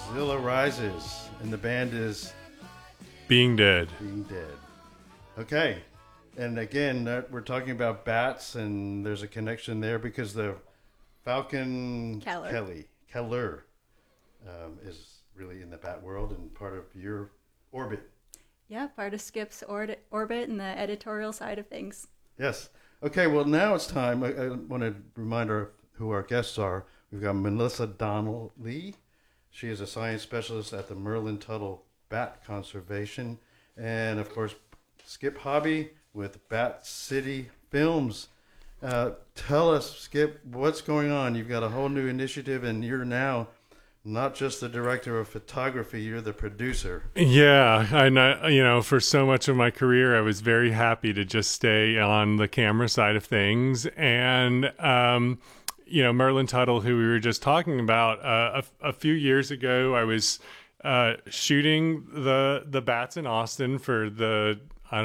Godzilla Rises, and the band is Being Dead. Being Dead. Okay, and again, we're talking about bats, and there's a connection there because the Falcon Keller is really in the bat world and part of your orbit. Yeah, part of Skip's orbit and the editorial side of things. Yes. Okay, well, now it's time. I want to remind who our guests are. We've got Melissa Donnelly. She is a science specialist at the Merlin Tuttle Bat Conservation. And, of course, Skip Hobby with Bat City Films. Tell us, Skip, what's going on? You've got a whole new initiative, and you're now not just the director of photography, you're the producer. Yeah, I for so much of my career, I was very happy to just stay on the camera side of things. And, Merlin Tuttle, who we were just talking about, a few years ago, I was shooting the bats in Austin for the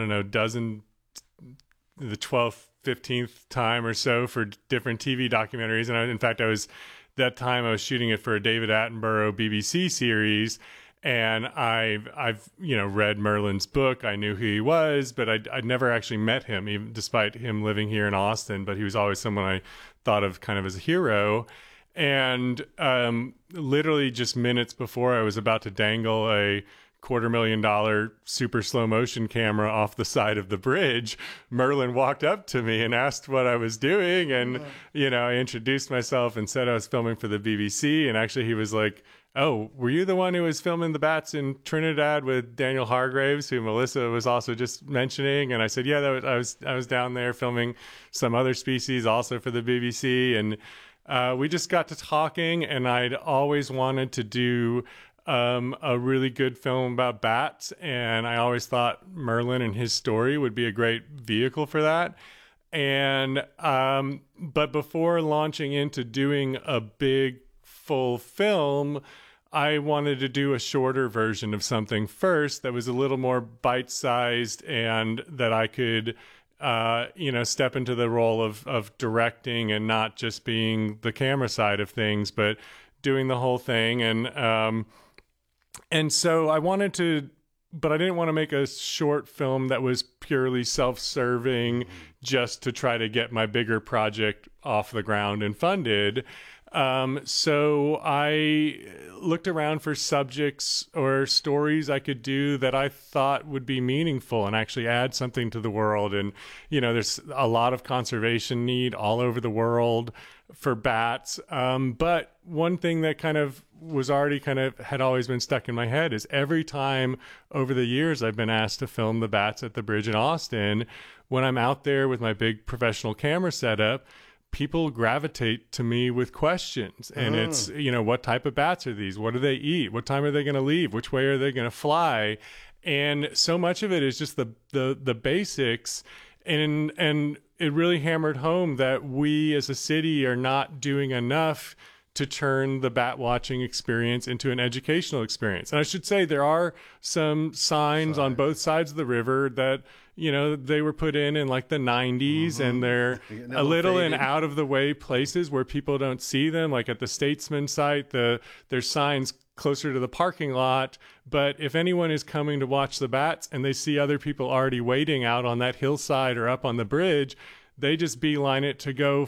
12th, 15th time or so for different TV documentaries. And I was shooting it for a David Attenborough BBC series. And I've read Merlin's book. I knew who he was, but I'd never actually met him, even despite him living here in Austin. But he was always someone I thought of kind of as a hero. And literally just minutes before I was about to dangle a $250,000 super slow motion camera off the side of the bridge, Merlin walked up to me and asked what I was doing. And, I introduced myself and said I was filming for the BBC. And actually he was like, "Oh, were you the one who was filming the bats in Trinidad with Daniel Hargraves, who Melissa was also just mentioning?" And I said, "Yeah, I was down there filming some other species also for the BBC." And we just got to talking, and I'd always wanted to do a really good film about bats, and I always thought Merlin and his story would be a great vehicle for that. And but before launching into doing a big full film, I wanted to do a shorter version of something first that was a little more bite-sized and that I could step into the role of directing and not just being the camera side of things, but doing the whole thing. And so I wanted to, but I didn't want to make a short film that was purely self-serving just to try to get my bigger project off the ground and funded. So I looked around for subjects or stories I could do that I thought would be meaningful and actually add something to the world. And, there's a lot of conservation need all over the world for bats. But one thing that had always been stuck in my head is every time over the years I've been asked to film the bats at the bridge in Austin, when I'm out there with my big professional camera setup, people gravitate to me with questions. And it's, what type of bats are these? What do they eat? What time are they going to leave? Which way are they going to fly? And so much of it is just the basics. And it really hammered home that we as a city are not doing enough to turn the bat watching experience into an educational experience. And I should say there are some signs on both sides of the river that, they were put in like the 90s, and they're a little in out of the way places where people don't see them. Like at the Statesman site, there's signs closer to the parking lot. But if anyone is coming to watch the bats and they see other people already waiting out on that hillside or up on the bridge, they just beeline it to go